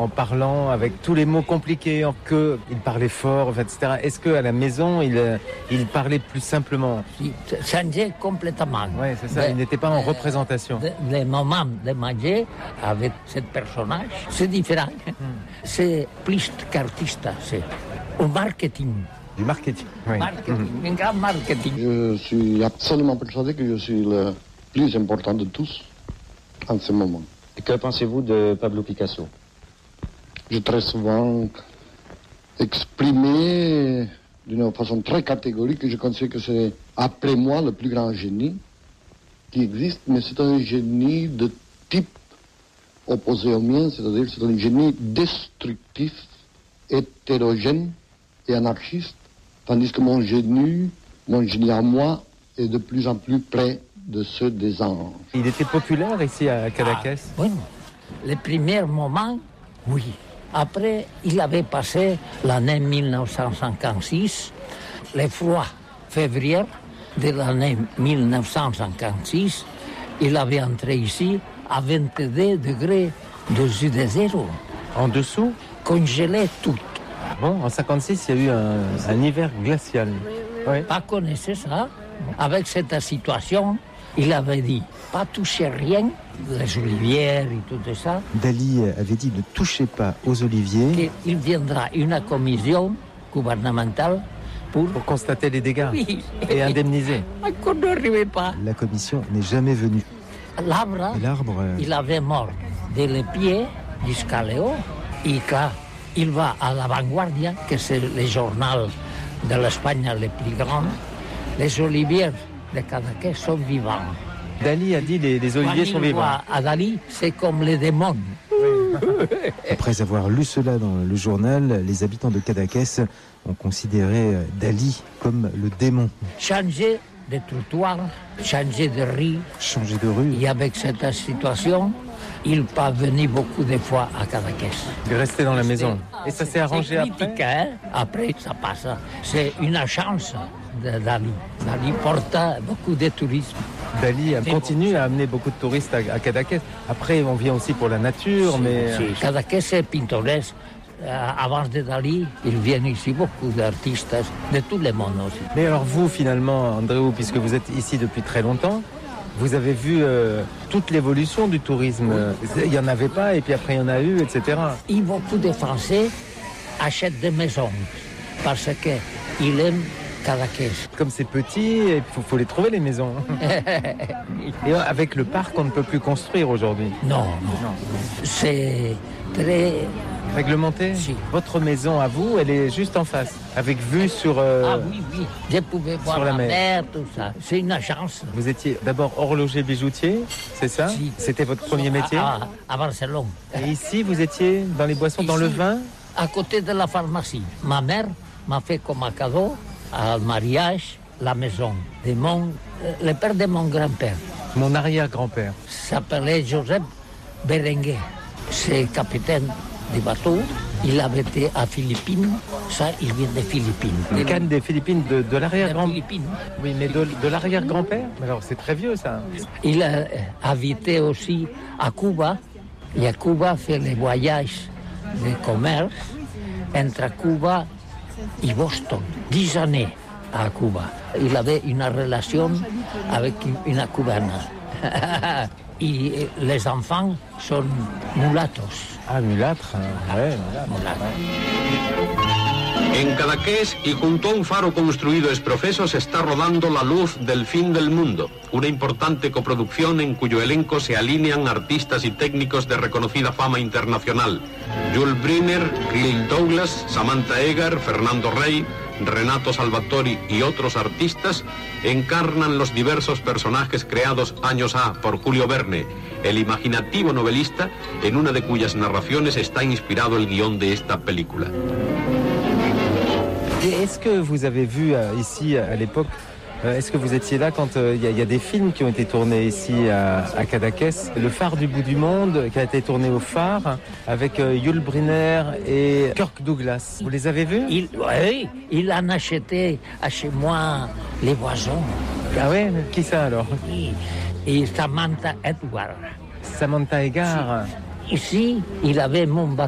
en parlant avec tous les mots compliqués, qu'il parlait fort, etc. Est-ce qu'à la maison, il parlait plus simplement? Il changeait complètement. Oui, c'est ça, il n'était pas en représentation. Le moment de manger avec ce personnage, c'est différent. C'est plus qu'artiste, c'est au marketing. Du marketing, oui. Un grand marketing. Je suis absolument persuadé que je suis le plus important de tous en ce moment. Et que pensez-vous de Pablo Picasso? J'ai très souvent exprimé d'une façon très catégorique que je considère que c'est, après moi, le plus grand génie qui existe, mais c'est un génie de type opposé au mien, c'est-à-dire c'est un génie destructif, hétérogène et anarchiste, tandis que mon génie à moi, est de plus en plus près de ceux des anges. Il était populaire ici à Cadaqués? Oui, les premiers moments, oui. Après, il avait passé l'année 1956, le froid février de l'année 1956, il avait entré ici à 22 degrés au-dessus de zéro. En dessous? Congelé tout. Bon, en 56, il y a eu un hiver glacial. Oui. Pas connaissait ça. Avec cette situation, il avait dit, pas toucher rien, les olivières et tout ça. Dali avait dit ne touchez pas aux oliviers. Il viendra une commission gouvernementale pour constater les dégâts, oui, et indemniser. Encore n'arrivait pas. La commission n'est jamais venue. L'arbre, il avait mort dès les pieds jusqu'à le haut. Et là, il va à La Vanguardia, que c'est le journal de l'Espagne le plus grand. Les oliviers de Cadaqués sont vivants. Dali a dit les oliviers sont vivants. À Dali, c'est comme les démons. Après avoir lu cela dans le journal, les habitants de Cadaqués ont considéré Dali comme le démon. Changer de trottoir, changer de rue. Changer de rue. Et avec cette situation, il pas venu beaucoup de fois à Cadaqués. Il restait dans la maison. Et ça s'est arrangé après? Après, ça passe. C'est une chance de Dali. Dali porte beaucoup de tourisme. Dali continue à amener beaucoup de touristes à Cadaqués. Après, on vient aussi pour la nature, mais... Cadaqués, c'est pittoresque. Avant de Dali, ils viennent ici beaucoup d'artistes de tout le monde aussi. Mais alors vous, finalement, Andréou, puisque vous êtes ici depuis très longtemps, vous avez vu toute l'évolution du tourisme. Il n'y en avait pas, et puis après il y en a eu, etc. Et beaucoup de Français achètent des maisons parce qu'ils aiment Cadaqués. Comme c'est petit, il faut les trouver, les maisons. Et avec le parc, on ne peut plus construire aujourd'hui. Non. C'est très... Réglementé? Si. Votre maison à vous, elle est juste en face, avec vue sur... Ah oui. Je pouvais voir la mer, tout ça. C'est une chance. Vous étiez d'abord horloger bijoutier, c'est ça? Si. C'était votre premier métier? À Barcelone. Et ici, vous étiez dans les boissons, dans le vin? À côté de la pharmacie. Ma mère m'a fait comme un cadeau, à mariage, la maison de le père de mon grand-père. Mon arrière-grand-père. S'appelait Joseph Berenguer. C'est capitaine des bateaux. Il avait été à Philippines. Ça, il vient des Philippines. Le canne des Philippines, de l'arrière-grand-père. Oui, mais de l'arrière-grand-père? Alors, c'est très vieux, ça. Il a habité aussi à Cuba. Et à Cuba, fait les voyages de commerce entre Cuba et Boston. 10 années à Cuba. Il avait une relation avec une cubaine. Et les enfants sont mulatos. Ah, mulâtres, ouais, mulâtres. En Cadaqués y junto a un faro construido ex profeso se está rodando La luz del fin del mundo, una importante coproducción en cuyo elenco se alinean artistas y técnicos de reconocida fama internacional. Jules Briner, Clill Douglas, Samantha Eggar, Fernando Rey, Renato Salvatori y otros artistas encarnan los diversos personajes creados años por Julio Verne, el imaginativo novelista en una de cuyas narraciones está inspirado el guión de esta película. Et est-ce que vous avez vu ici à l'époque, est-ce que vous étiez là quand il y a des films qui ont été tournés ici à Cadaqués? Le phare du bout du monde qui a été tourné au phare avec Jules Briner et Kirk Douglas. Vous les avez vus? Oui, il en acheté chez moi les Voisons. Ah ouais? Qui ça alors? Et Samantha Edward. Samantha Eggar. Ici, il avait mon